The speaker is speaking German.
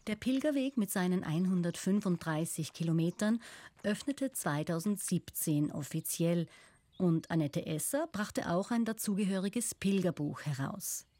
Der Pilgerweg mit seinen 135 Kilometern öffnete 2017 offiziell und Annette Esser brachte auch ein dazugehöriges Pilgerbuch heraus.